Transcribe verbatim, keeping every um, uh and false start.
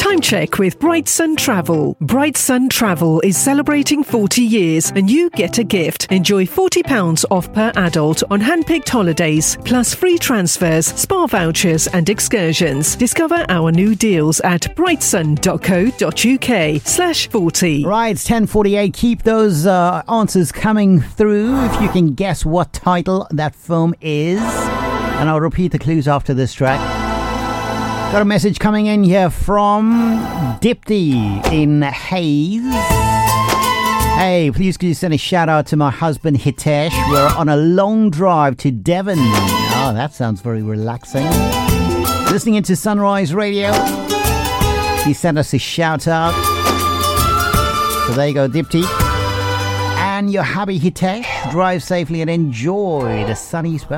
Time check with Bright Sun Travel. Bright Sun Travel is celebrating forty years and you get a gift. Enjoy forty pounds off per adult on hand-picked holidays, plus free transfers, spa vouchers and excursions. Discover our new deals at brightsun.co.uk slash 40. Right, it's ten forty-eight. Keep those uh, answers coming through if you can guess what title that film is. And I'll repeat the clues after this track. Got a message coming in here from Dipti in Hayes. Hey, please could you send a shout out to my husband Hitesh. We're on a long drive to Devon. Oh, that sounds very relaxing. Listening into Sunrise Radio. He sent us a shout out. So there you go, Dipti. And your hubby Hitesh. Drive safely and enjoy the sunny spell.